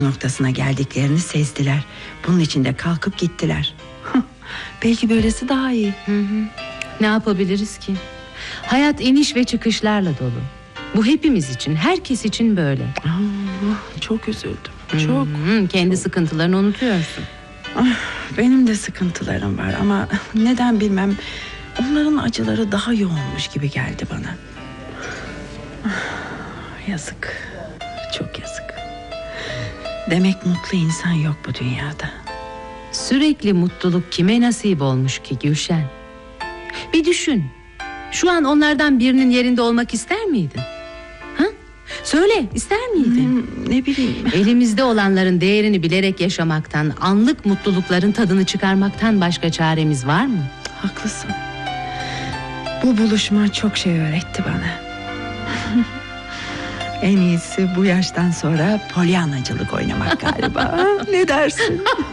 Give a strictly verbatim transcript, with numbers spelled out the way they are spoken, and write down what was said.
noktasına geldiklerini sezdiler. Bunun için de kalkıp gittiler. Belki böylesi daha iyi. Hı hı. Ne yapabiliriz ki? Hayat iniş ve çıkışlarla dolu. Bu hepimiz için, herkes için böyle. Aa, çok üzüldüm. Çok. Hı hı. Kendi sıkıntılarını unutuyorsun. Benim de sıkıntılarım var ama neden bilmem, onların acıları daha yoğunmuş gibi geldi bana. Yazık. Çok yazık. Demek mutlu insan yok bu dünyada. Sürekli mutluluk kime nasip olmuş ki Gülşen? Bir düşün. Şu an onlardan birinin yerinde olmak ister miydin? Ha? Söyle, ister miydin? Hmm, ne bileyim. Elimizde olanların değerini bilerek yaşamaktan, anlık mutlulukların tadını çıkarmaktan başka çaremiz var mı? Haklısın. Bu buluşma çok şey öğretti bana. En iyisi bu yaştan sonra polyanacılık oynamak galiba. Ne dersin?